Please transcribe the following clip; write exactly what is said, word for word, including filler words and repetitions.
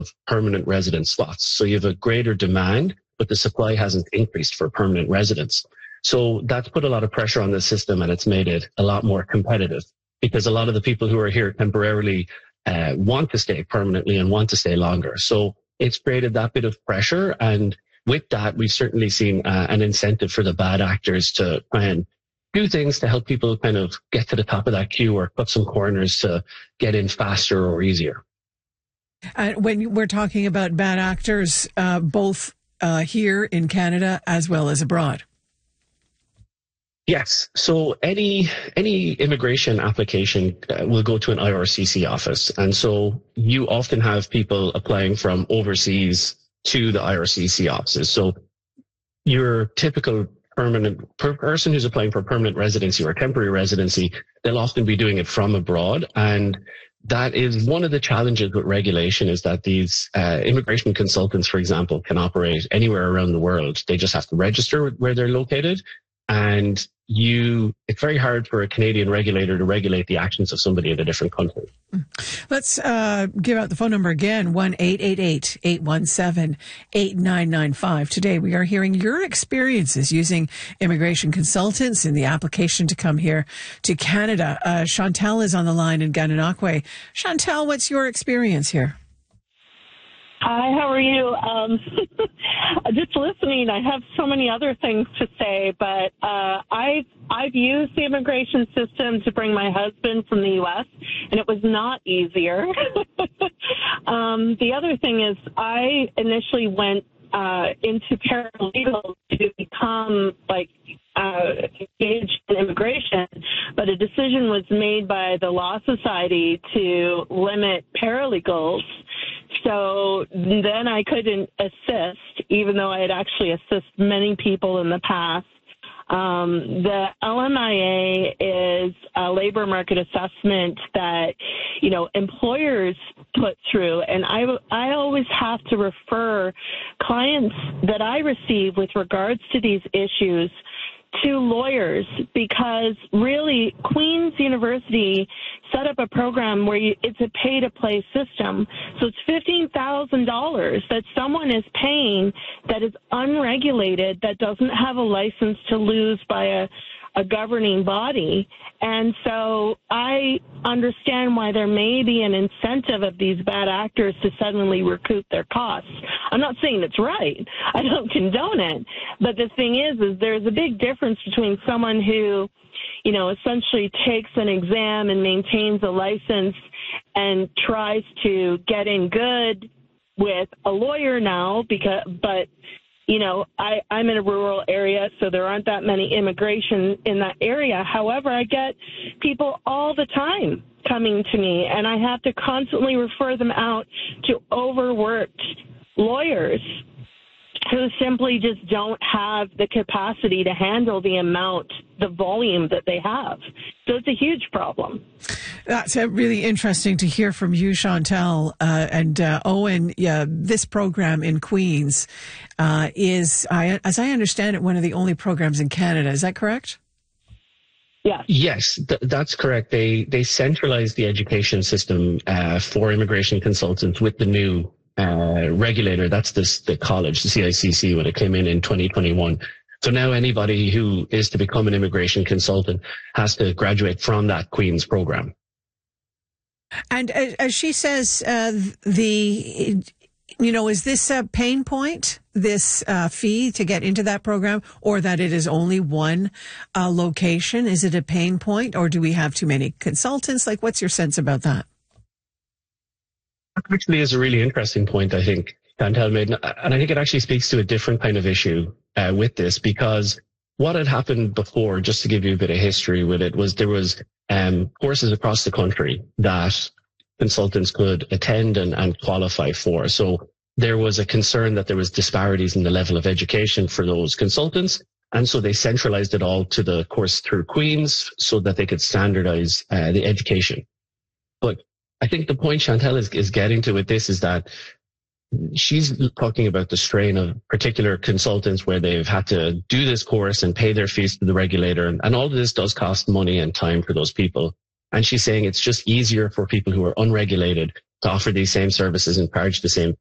permanent resident spots. So you have a greater demand, but the supply hasn't increased for permanent residents. So that's put a lot of pressure on the system, and it's made it a lot more competitive because a lot of the people who are here temporarily uh, want to stay permanently and want to stay longer. So it's created that bit of pressure. And with that, we've certainly seen uh, an incentive for the bad actors to try and do things to help people kind of get to the top of that queue or cut some corners to get in faster or easier. Uh, when we're talking about bad actors, uh, both uh, here in Canada as well as abroad. Yes. So any any immigration application uh, will go to an I R C C office. And so you often have people applying from overseas to the I R C C offices. So your typical permanent per person who's applying for permanent residency or temporary residency, they'll often be doing it from abroad. And that is one of the challenges with regulation, is that these uh, immigration consultants, for example, can operate anywhere around the world. They just have to register where they're located. And you, it's very hard for a Canadian regulator to regulate the actions of somebody in a different country. Let's uh, give out the phone number again, one eight eight eight, eight one seven, eight nine nine five. Today we are hearing your experiences using immigration consultants in the application to come here to Canada. Uh, Chantal is on the line in Gananoque. Chantal, what's your experience here? Hi, how are you? Um, just listening, I have so many other things to say, but uh, I've, I've used the immigration system to bring my husband from the U S, and it was not easier. um, the other thing is I initially went uh, into paralegal to become, like, uh, engaged in immigration, but a decision was made by the Law Society to limit paralegals. So then I couldn't assist, even though I had actually assisted many people in the past. Um, the L M I A is a labor market assessment that, you know, employers put through. And I, I always have to refer clients that I receive with regards to these issues to lawyers, because really Queen's University set up a program where you, it's a pay-to-play system. So it's fifteen thousand dollars that someone is paying that is unregulated, that doesn't have a license to lose by a, a governing body. And so I understand why there may be an incentive of these bad actors to suddenly recoup their costs. I'm not saying it's right. I don't condone it. But the thing is, is there's a big difference between someone who, you know, essentially takes an exam and maintains a license and tries to get in good with a lawyer now, because, but, you know, I, I'm in a rural area, so there aren't that many immigration in that area. However, I get people all the time coming to me, and I have to constantly refer them out to overworked lawyers who simply just don't have the capacity to handle the amount, the volume that they have. So it's a huge problem. That's uh, really interesting to hear from you, Chantal. Uh, and uh, Owen, yeah, this program in Queens uh, is, I, as I understand it, one of the only programs in Canada. Is that correct? Yeah. Yes, th that's correct. They they centralized the education system uh, for immigration consultants with the new uh, regulator. That's this, the college, the C I C C, when it came in in twenty twenty-one. So now anybody who is to become an immigration consultant has to graduate from that Queen's program. And as, as she says, uh, the, you know, is this a pain point, this uh, fee to get into that program, or that it is only one uh, location? Is it a pain point, or do we have too many consultants? Like, what's your sense about that? That actually is a really interesting point, I think, Chantal made. And I think it actually speaks to a different kind of issue uh, with this, because what had happened before, just to give you a bit of history with it, was there was um, courses across the country that consultants could attend and, and qualify for. So there was a concern that there was disparities in the level of education for those consultants. And so they centralized it all to the course through Queen's so that they could standardize uh, the education. But I think the point Chantal is, is getting to with this is that she's talking about the strain of particular consultants where they've had to do this course and pay their fees to the regulator. And, and all of this does cost money and time for those people. And she's saying it's just easier for people who are unregulated to offer these same services and charge the same